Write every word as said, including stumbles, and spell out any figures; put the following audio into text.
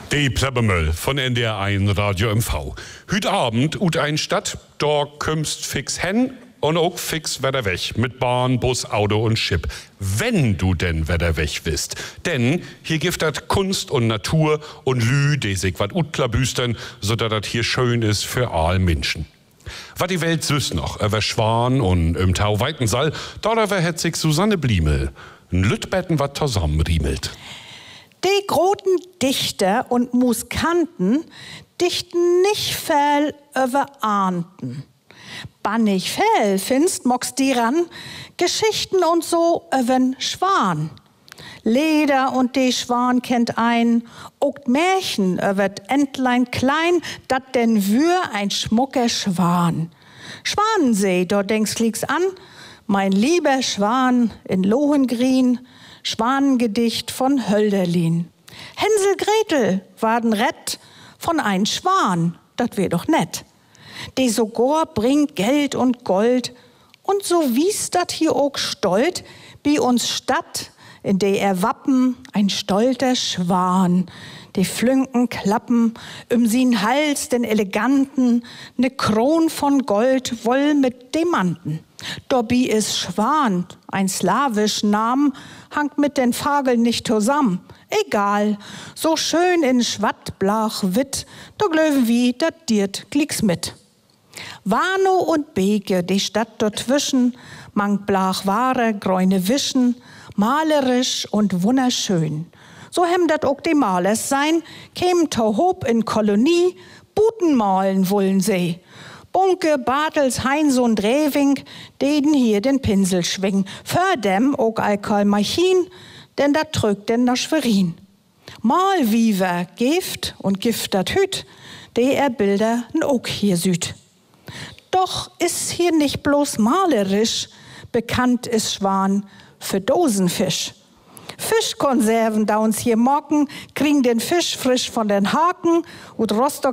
Die Plebbemöll von N D R eins Radio M V. Hüt Abend ut ein Stadt, da kümmst fix hen und auch fix wieder weg. Mit Bahn, Bus, Auto und Schiff. Wenn du denn wieder weg bist. Denn hier gibt das Kunst und Natur und Lü, die sich wat utklabüstern, so dass das hier schön ist für all Menschen. Was die Welt süß noch, über Schwan und im Tau Weitensaal, darüber hat sich Susanne Bliemel ein Lütbetten wat zusammenriemelt. Die großen Dichter und Musikanten dichten nicht viel über Ahnten. Bannig viel findest mox dieran Geschichten und so übern Schwan. Leder und die Schwan kennt ein, ook Märchen über Entlein klein, dat denn wür ein schmucker Schwan. Schwanensee, dort denkst klick's an, mein lieber Schwan in Lohengrin, Schwanengedicht von Hölderlin. Hänsel Gretel warden rett von ein Schwan, dat wär doch nett. Die sogar bringt Geld und Gold und so wies dat hier ook stolt, bi uns Stadt, in der er Wappen ein stolter Schwan. Die Flünken klappen um sin Hals den eleganten, ne Kron von Gold woll mit Diamanten. Dobby is Schwan, ein slawisch Nam, hangt mit den Fageln nicht zusammen. Egal, so schön in Schwatt, Blach, Witt, da glöwen wie, dat dirt klicks mit. Warnow und Beke, die Stadt dort zwischen, mangt Blach Ware, Gräune Wischen, malerisch und wunderschön. So hem dat ook die Malers sein, kämen to Hob in Kolonie, Buten malen wollen sie. Bunke, Bartels, Heinz und Rewing, deden hier den Pinsel schwingen. Für dem ook Alkohol Machin, denn dat trügt denn nach Schwerin. Malwiever, Gift und Gift dat Hüt, de er Bilder n ook hier süd. Doch ist hier nicht bloß malerisch, bekannt ist Schwan für Dosenfisch. Fischkonserven, da uns hier mocken, kriegen den Fisch frisch von den Haken und Rostock